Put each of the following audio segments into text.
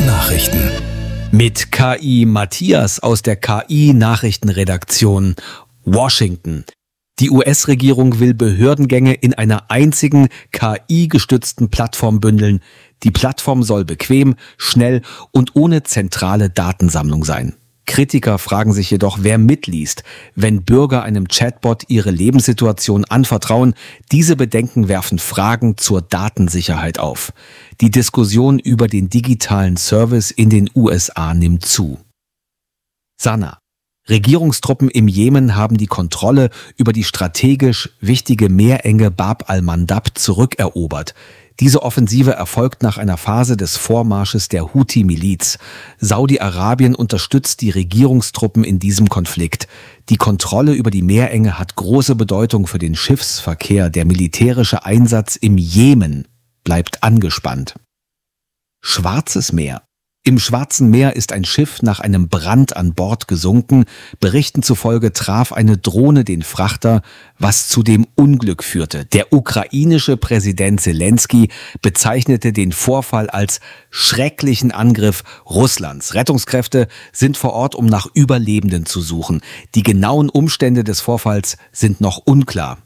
Nachrichten. Mit KI Matthias aus der KI-Nachrichtenredaktion Washington. Die US-Regierung will Behördengänge in einer einzigen KI-gestützten Plattform bündeln. Die Plattform soll bequem, schnell und ohne zentrale Datensammlung sein. Kritiker fragen sich jedoch, wer mitliest, wenn Bürger einem Chatbot ihre Lebenssituation anvertrauen. Diese Bedenken werfen Fragen zur Datensicherheit auf. Die Diskussion über den digitalen Service in den USA nimmt zu. Sanaa. Regierungstruppen im Jemen haben die Kontrolle über die strategisch wichtige Meerenge Bab al-Mandab zurückerobert. Diese Offensive erfolgt nach einer Phase des Vormarsches der Houthi-Miliz. Saudi-Arabien unterstützt die Regierungstruppen in diesem Konflikt. Die Kontrolle über die Meerenge hat große Bedeutung für den Schiffsverkehr. Der militärische Einsatz im Jemen bleibt angespannt. Schwarzes Meer. Im Schwarzen Meer ist ein Schiff nach einem Brand an Bord gesunken. Berichten zufolge traf eine Drohne den Frachter, was zu dem Unglück führte. Der ukrainische Präsident Selenskyj bezeichnete den Vorfall als schrecklichen Angriff Russlands. Rettungskräfte sind vor Ort, um nach Überlebenden zu suchen. Die genauen Umstände des Vorfalls sind noch unklar.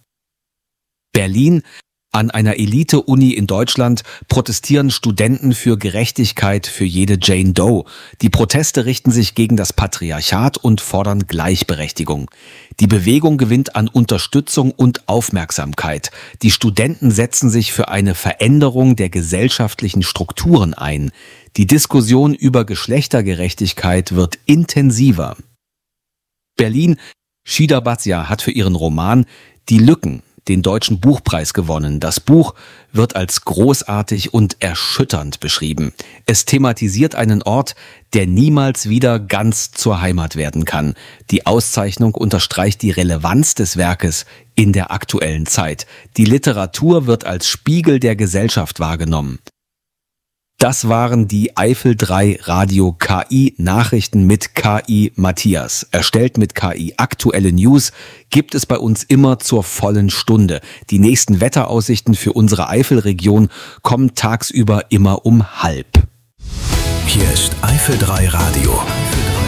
Berlin. An einer Elite-Uni in Deutschland protestieren Studenten für Gerechtigkeit für jede Jane Doe. Die Proteste richten sich gegen das Patriarchat und fordern Gleichberechtigung. Die Bewegung gewinnt an Unterstützung und Aufmerksamkeit. Die Studenten setzen sich für eine Veränderung der gesellschaftlichen Strukturen ein. Die Diskussion über Geschlechtergerechtigkeit wird intensiver. Berlin. Shida Batia hat für ihren Roman Die Lücken den Deutschen Buchpreis gewonnen. Das Buch wird als großartig und erschütternd beschrieben. Es thematisiert einen Ort, der niemals wieder ganz zur Heimat werden kann. Die Auszeichnung unterstreicht die Relevanz des Werkes in der aktuellen Zeit. Die Literatur wird als Spiegel der Gesellschaft wahrgenommen. Das waren die Eifel 3 Radio KI Nachrichten mit KI Matthias. Erstellt mit KI aktuelle News gibt es bei uns immer zur vollen Stunde. Die nächsten Wetteraussichten für unsere Eifelregion kommen tagsüber immer um 12:30. Hier ist Eifel 3 Radio.